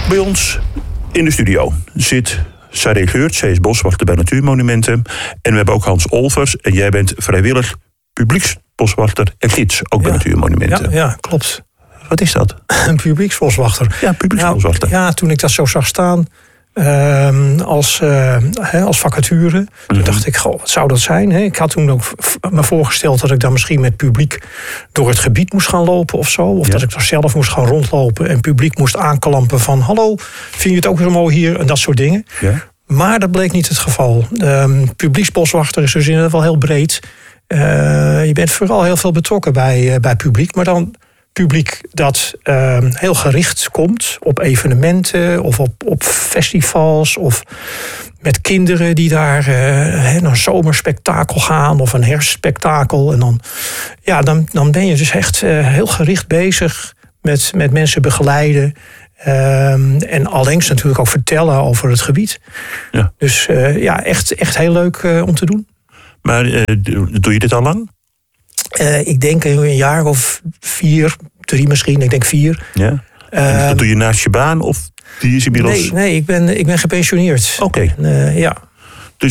Bij ons in de studio zit Saré Geurt. Zij is boswachter bij Natuurmonumenten. En we hebben ook Hans Olvers. En jij bent vrijwillig publieksboswachter en gids, ook bij Natuurmonumenten. Ja, klopt. Wat is dat? Een publieksboswachter. Ja, publieksboswachter. Nou, toen ik dat zo zag staan als vacature, toen dacht ik, goh, wat zou dat zijn? Hè? Ik had toen ook me voorgesteld dat ik dan misschien met publiek door het gebied moest gaan lopen of zo. Of dat ik er zelf moest gaan rondlopen en publiek moest aanklampen van, hallo, vind je het ook zo mooi hier? En dat soort dingen. Ja. Maar dat bleek niet het geval. Publieksboswachter is dus inderdaad wel heel breed. Je bent vooral heel veel betrokken bij publiek, maar dan publiek dat heel gericht komt op evenementen of op festivals of met kinderen die daar naar een zomerspektakel gaan of een herfstspektakel. En dan ben je dus echt heel gericht bezig met mensen begeleiden. En allengs natuurlijk ook vertellen over het gebied. Ja. Dus echt heel leuk om te doen. Maar doe je dit al lang? Ik denk een jaar of 4, 3 misschien, ik denk 4. Ja. Dat doe je naast je baan of die is inmiddels? Nee, ik ben gepensioneerd. Oké. Ja. Dus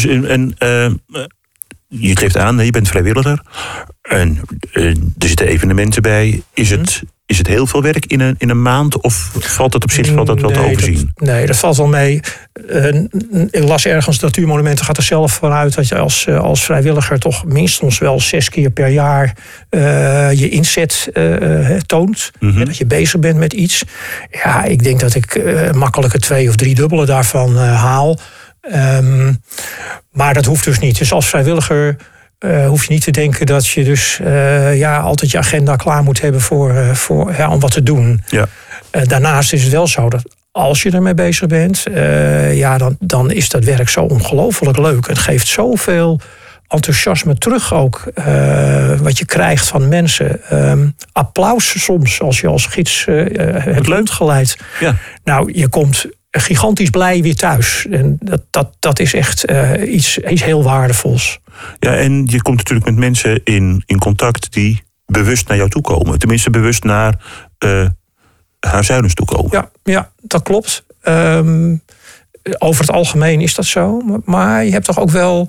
je geeft aan, je bent vrijwilliger. En er zitten evenementen bij. Is het heel veel werk in een maand? Of valt dat op zich wel te overzien? Dat valt wel mee. Ik las ergens, Natuurmonumenten gaat er zelf vanuit dat je als vrijwilliger toch minstens wel 6 keer per jaar je inzet toont. Mm-hmm. Dat je bezig bent met iets. Ja, ik denk dat ik makkelijk het 2 of 3 dubbele daarvan haal. Maar dat hoeft dus niet. Dus als vrijwilliger hoef je niet te denken dat je dus altijd je agenda klaar moet hebben om wat te doen. Ja. Daarnaast is het wel zo dat als je ermee bezig bent, dan is dat werk zo ongelooflijk leuk. Het geeft zoveel enthousiasme terug ook, wat je krijgt van mensen. Applaus soms, als je als gids hebt rondgeleid. Ja. Nou, je komt gigantisch blij weer thuis. En dat is echt iets heel waardevols. Ja, en je komt natuurlijk met mensen in contact die bewust naar jou toe komen. Tenminste, bewust naar Haarzuilens toe komen. Ja, dat klopt. Over het algemeen is dat zo. Maar je hebt toch ook wel...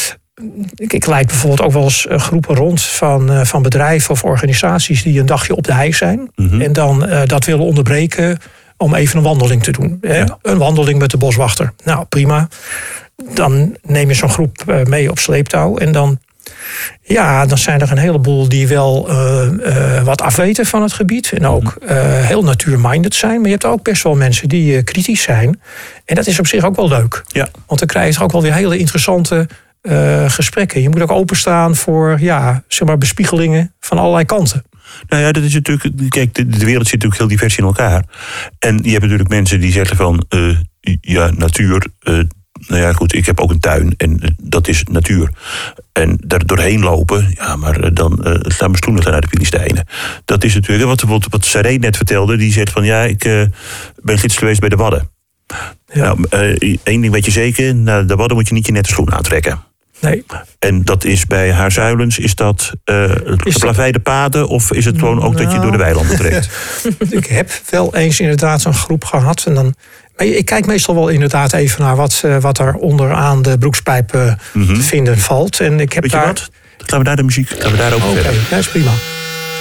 Ik leid bijvoorbeeld ook wel eens groepen rond van bedrijven of organisaties die een dagje op de hei zijn. Mm-hmm. En dan dat willen onderbreken om even een wandeling te doen. Ja. Een wandeling met de boswachter. Nou, prima. Dan neem je zo'n groep mee op sleeptouw. En dan zijn er een heleboel die wel wat afweten van het gebied. En ook heel natuurminded zijn. Maar je hebt ook best wel mensen die kritisch zijn. En dat is op zich ook wel leuk. Ja. Want dan krijg je ook wel weer hele interessante gesprekken. Je moet ook openstaan voor bespiegelingen van allerlei kanten. Nou ja, dat is natuurlijk. Kijk, de wereld zit natuurlijk heel divers in elkaar. En je hebt natuurlijk mensen die zeggen van natuur. Goed, ik heb ook een tuin en dat is natuur. En daar doorheen lopen, maar dan staan mijn schoenen naar de Filistijnen. Dat is natuurlijk wat Saré net vertelde. Die zegt van ik ben gids geweest bij de Wadden. Ja. Nou, één ding weet je zeker, naar de Wadden moet je niet je nette schoenen aantrekken. Nee. En dat is bij Haarzuilens, is dat geplaveide paden of is het gewoon ook dat je door de weilanden trekt? Ik heb wel eens inderdaad zo'n groep gehad. En dan, maar ik kijk meestal wel inderdaad even naar wat er onderaan de broekspijp te vinden valt. En ik heb Weet je wat? Gaan we daar de muziek, gaan we daar ook verder. Oké, dat is prima.